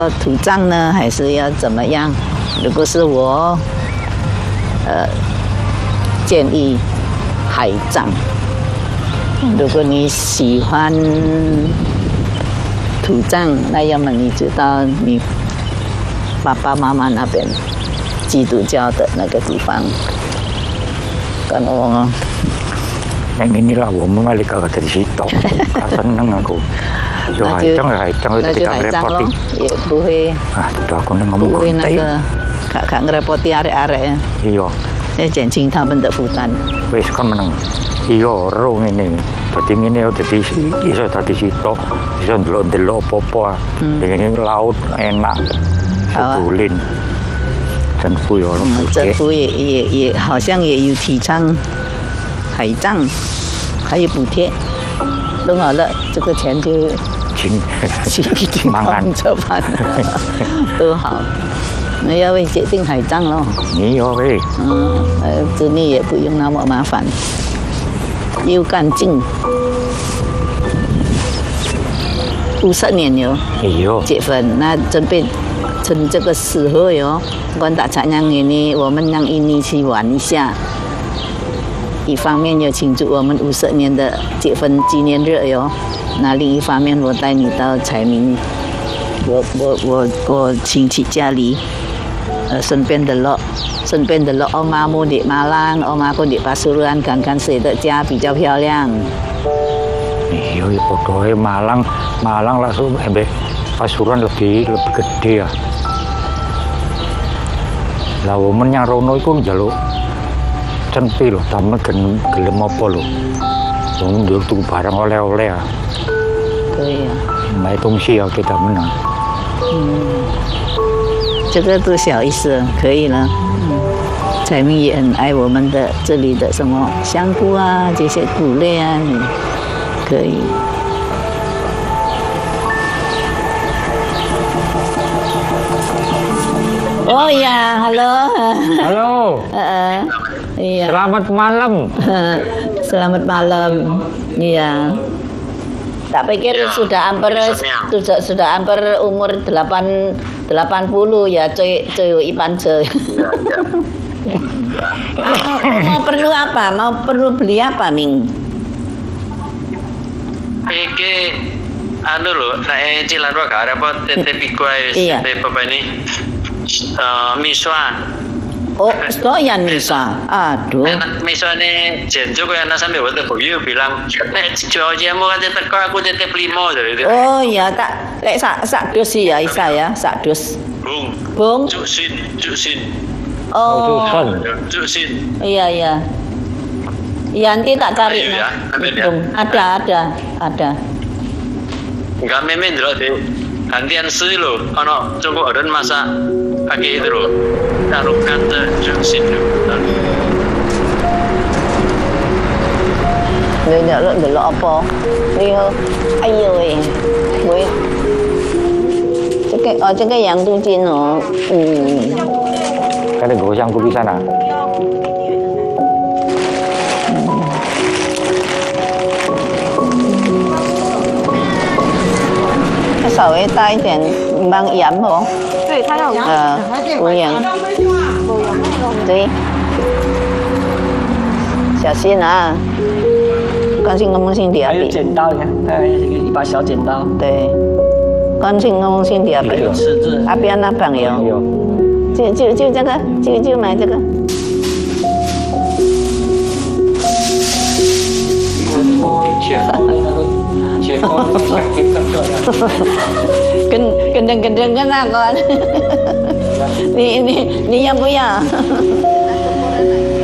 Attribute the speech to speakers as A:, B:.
A: 土葬呢，还是要怎么样？如果是我，建议海葬。如果你喜欢土葬，那要么你就到你爸爸妈妈那边基督教的那个地方。跟我。
B: Yang inilah umum kali kalau dari situ, seneng aku. Jo海葬海葬itu tidak repot.
A: Ya, boleh.
B: Ah, sudah aku ngomong
A: nanti. Kak ngerepoti arek-arek.
B: Iya.
A: 要减轻他们的负担。
B: Wes kan menang. Iya, rong ini. Jadi ini jadi iso tadi situ, iso ndelok apa-apa. Ini laut enak, sebulin. 政府有了补贴。政府
A: 也好像也有提倡海葬，还有补贴，弄好了这个钱就去放着办，都好。那要为决定海葬咯。
B: 你要喂。
A: 子女也不用那么麻烦，又干净。50年了，结婚那准备。趁这个时候哟，观大产让ini，我们让印尼去玩一下。一方面要庆祝我们50年的结婚纪念日哟，那另一方面我带你到彩明，我亲戚家里，顺便的咯，欧妈木的马lang，欧妈过的Pasuruan，看看谁的家比较漂亮。
B: Iya, pokoknya Malang langsung Pasuruan lebih gede ya. Lah women yang rono iku njaluk cenpi lho, tamen gelem apa lho. Wong njaluk tuku barang oleh-oleh ya.
A: 可以啊。
B: 买东西要给他们呢。
A: 这个都小意思，可以了。彩明也很爱我们的这里的什么香菇啊，这些谷类啊，可以。Oh ya, halo.
B: Halo.
A: Iya.
B: Selamat malam.
A: Selamat malam. Iya. Tak pikir sudah hampir umur 80 ya, cuy Ipan cuy. Mau perlu apa? Mau perlu beli apa, Ming?
C: Iki anu lho, nek Cilandak gak repot titip iku ae wis Bapak ini. Miswa.
A: Oh, doyan miswa. Aduh.
C: Miswa ini Jenjo kaya ana sampe wonten Boyo bilang, "Nek jamu kan teko aku titip 5 dari itu."
A: Oh iya, tak lek sak dus ya Isa ya, sak dus. Bung.
C: Cuk sin.
A: Oh.
C: Cuk.
A: Iya. Iya, nanti tak cari.
C: Ya,
A: ada.
C: Enggak memen lho, Dek. Gantian sih lho, ono cukup orang masak pakai itu lho. Taruh kata jungsin lho.
A: Dia delok apa? Dia ayo weh. Cái cái yang tu jin oh.
B: Cái này của yang tu bisa nah.
A: 稍微大一点，mang盐哦。
D: 对，它要
A: 无盐。对。小心啊！刚性ngomong sing diapi。
D: 还有剪刀，你看，它还有一把小剪刀。
A: 对。刚性ngomong sing diapi。
D: 有尺子。
A: 阿边那朋友。
B: 有。
A: 就这个，就买这个。Gendeng kan aku. Ni yang punya.